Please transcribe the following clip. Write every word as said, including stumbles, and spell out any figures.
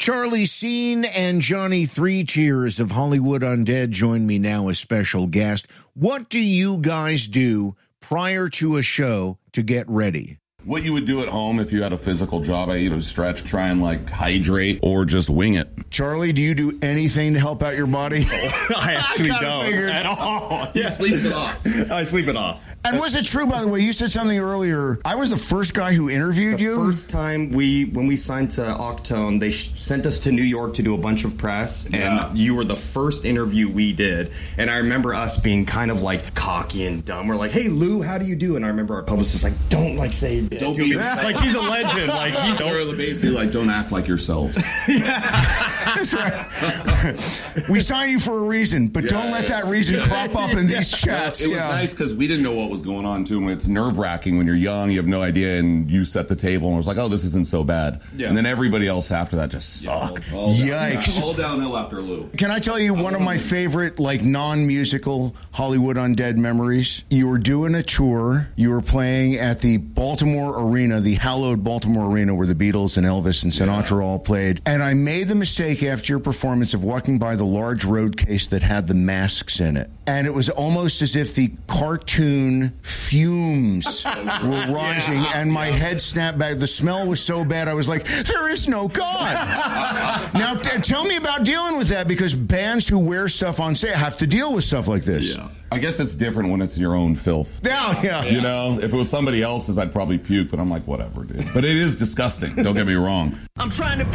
Charlie Sheen and Johnny Three Cheers of Hollywood Undead join me now as special guest. What do you guys do prior to a show to get ready? What you would do at home if you had a physical job, I either stretch, try and like hydrate, or just wing it. Charlie, do you do anything to help out your body? I actually I don't figured. at all. He sleeps it off. I sleep it off. And was it true, by the way, you said something earlier, I was the first guy who interviewed the you? The first time we, when we signed to Octone, they sh- sent us to New York to do a bunch of press, and yeah. you were the first interview we did. And I remember us being kind of like cocky and dumb. We're like, hey, Lou, how do you do? And I remember our publicist like, don't like say it. Don't be like he's a legend. Like he's basically like, don't act like yourself. That's right. We signed you for a reason, but yeah, don't let yeah, that reason yeah. crop up in these chats. It was yeah. nice because we didn't know what was going on, too. It's nerve-wracking when you're young, you have no idea, and you set the table, and it was like, oh, this isn't so bad. Yeah. And then everybody else after that just sucked. Yeah, all, all Yikes. All downhill after Lou. Can I tell you one of my favorite, like, non-musical Hollywood Undead memories? You were doing a tour. You were playing at the Baltimore Arena, the hallowed Baltimore Arena, where the Beatles and Elvis and Sinatra yeah. all played. And I made the mistake after your performance of walking by the large road case that had the masks in it. And it was almost as if the cartoon fumes were rising, yeah. and my head snapped back. The smell was so bad, I was like, there is no God. Now, t- tell me about dealing with that, because bands who wear stuff on stage have to deal with stuff like this. Yeah. I guess it's different when it's your own filth. Yeah, yeah. You know, if it was somebody else's, I'd probably puke, but I'm like, whatever, dude. But it is disgusting. Don't get me wrong. I'm trying to be